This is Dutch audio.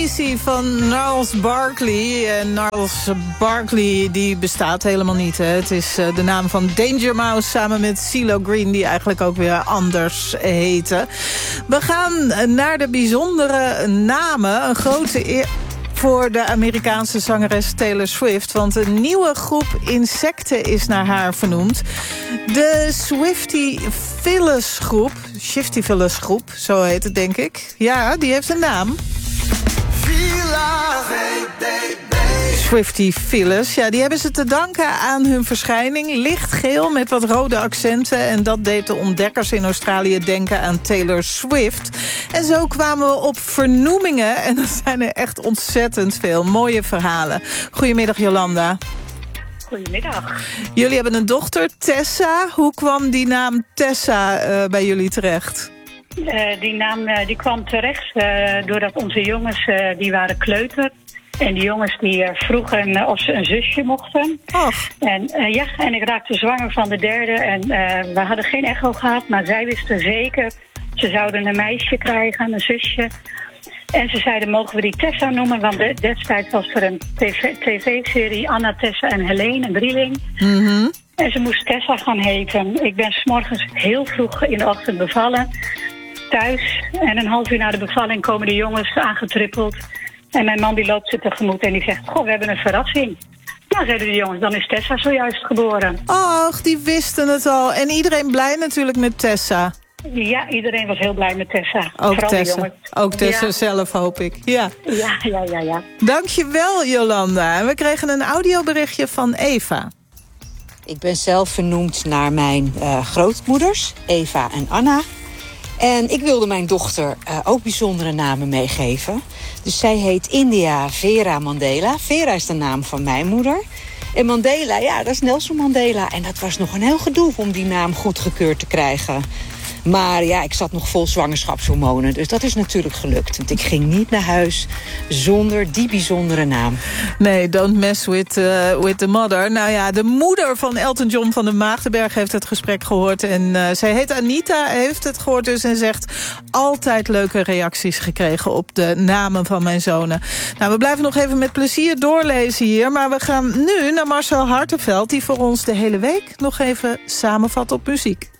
Crazy van Gnarls Barkley. En Gnarls Barkley die bestaat helemaal niet. Hè. Het is de naam van Danger Mouse samen met CeeLo Green, die eigenlijk ook weer anders heten. We gaan naar de bijzondere namen. Een grote eer voor de Amerikaanse zangeres Taylor Swift. Want een nieuwe groep insecten is naar haar vernoemd. De Swiftie Phyllis groep. Shifty Phyllis groep, zo heet het denk ik. Ja, die heeft een naam. Swiftie Phyllis. Ja, die hebben ze te danken aan hun verschijning. Lichtgeel met wat rode accenten. En dat deed de ontdekkers in Australië denken aan Taylor Swift. En zo kwamen we op vernoemingen. En dat zijn er echt ontzettend veel. Mooie verhalen. Goedemiddag, Jolanda. Goedemiddag. Jullie hebben een dochter, Tessa. Hoe kwam die naam Tessa bij jullie terecht? Die naam die kwam terecht doordat onze jongens die waren kleuter. En die jongens die vroegen of ze een zusje mochten. Och. En ik raakte zwanger van de derde. En we hadden geen echo gehad, maar zij wisten zeker. Ze zouden een meisje krijgen, een zusje. En ze zeiden, mogen we die Tessa noemen? Want destijds was er een tv-serie, Anna, Tessa en Helene, een drieling. Mm-hmm. En ze moest Tessa gaan heten. Ik ben 's morgens heel vroeg in de ochtend bevallen. Thuis. En een half uur na de bevalling komen de jongens aangetrippeld. En mijn man die loopt ze tegemoet en die zegt, goh, we hebben een verrassing. Nou, zeiden de jongens, dan is Tessa zojuist geboren. Och, die wisten het al. En iedereen blij natuurlijk met Tessa. Ja, iedereen was heel blij met Tessa. Ook Vooral Tessa. de jongens. Ook Tessa Ja. zelf, hoop ik. Ja. Ja. Dankjewel, Jolanda. En we kregen een audioberichtje van Eva. Ik ben zelf vernoemd naar mijn grootmoeders, Eva en Anna. En ik wilde mijn dochter ook bijzondere namen meegeven. Dus zij heet India Vera Mandela. Vera is de naam van mijn moeder. En Mandela, ja, dat is Nelson Mandela. En dat was nog een heel gedoe om die naam goedgekeurd te krijgen. Maar ja, ik zat nog vol zwangerschapshormonen. Dus dat is natuurlijk gelukt. Want ik ging niet naar huis zonder die bijzondere naam. Nee, don't mess with the mother. Nou ja, de moeder van Elton John van de Maagdenberg heeft het gesprek gehoord. En zij heet Anita, heeft het gehoord dus en zegt... altijd leuke reacties gekregen op de namen van mijn zonen. Nou, we blijven nog even met plezier doorlezen hier. Maar we gaan nu naar Marcel Hartenveld, die voor ons de hele week nog even samenvat op muziek.